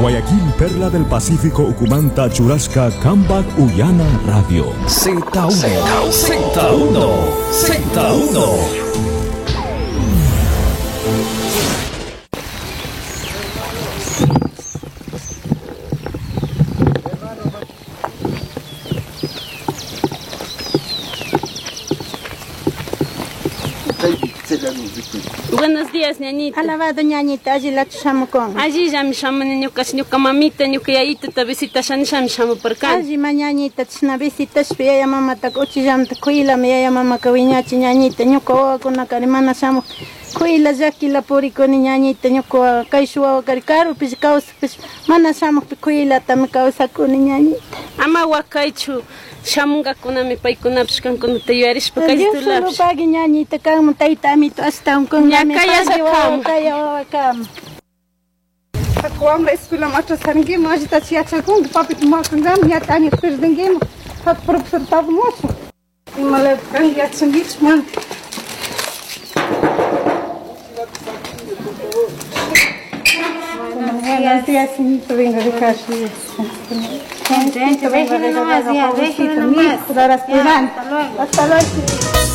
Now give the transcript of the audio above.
Guayaquil, Perla del Pacífico, Ucumanta, Churasca, Cambac, Ullana, Radio. Z1, Z1, Z1. Buenos días, ñañita. Alabado, ñañita, allí la chamucón. Allí ya me llaman ñuca, ñuca mamita, ñuca yayita, ta visita shani shami shamu por acá. Allí mañanita, chna visita, ya mamá ta cochi jam ta cuila, me ya mamá caviñachi ñañita, ñuca oa con la carimana shamu. Cuila yaki la puri con ñañita, ñuca caishua caricaru, pues causa, pues mana shamu cuila, tam causa con ñañita. Ama wakaichu. Shamunga kuna mi pai kuna pishkan kuna te yuarish pa kaji tu lapsh. Yo solo pagi ñañita kamo taita mi tu hasta un con ya kaya sa kam. Kaya kam. Ako ang eskwela matra saringi mo agita siya chakung papi tumakangam ya tani perdengem pat professor tabu moso. Imale kangi at sangit man. Buenos días, señorita, vengo de casa. Gente, déjenme nomás, ya, déjenme nomás. Hasta luego.